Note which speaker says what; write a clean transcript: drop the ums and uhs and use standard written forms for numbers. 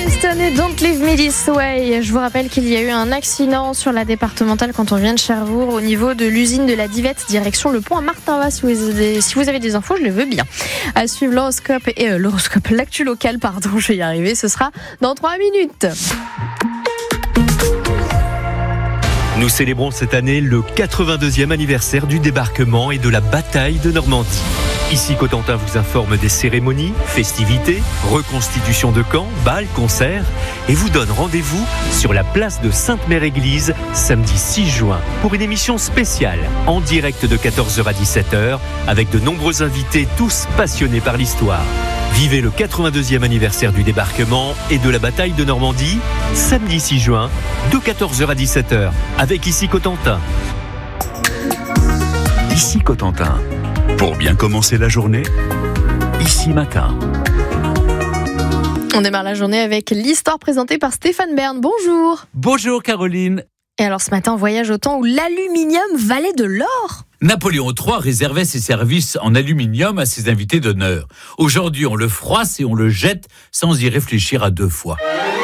Speaker 1: Houston et Don't Leave Me This Way. Je vous rappelle qu'il y a eu un accident sur la départementale quand on vient de Cherbourg au niveau de l'usine de la Divette, direction le pont à Martinva. Si vous avez des infos, je les veux bien. À suivre l'actu local, je vais y arriver, ce sera dans 3 minutes.
Speaker 2: Nous célébrons cette année le 82e anniversaire du débarquement et de la bataille de Normandie. Ici, Cotentin vous informe des cérémonies, festivités, reconstitution de camps, bals, concerts et vous donne rendez-vous sur la place de Sainte-Mère-Église samedi 6 juin pour une émission spéciale en direct de 14h à 17h avec de nombreux invités tous passionnés par l'histoire. Vivez le 82e anniversaire du débarquement et de la bataille de Normandie samedi 6 juin de 14h à 17h avec Ici Cotentin.
Speaker 3: Ici Cotentin. Pour bien commencer la journée, Ici Matin.
Speaker 1: On démarre la journée avec l'histoire présentée par Stéphane Bern. Bonjour.
Speaker 4: Bonjour Caroline.
Speaker 1: Et alors ce matin, on voyage au temps où l'aluminium valait de l'or.
Speaker 4: Napoléon III réservait ses services en aluminium à ses invités d'honneur. Aujourd'hui, on le froisse et on le jette sans y réfléchir à deux fois.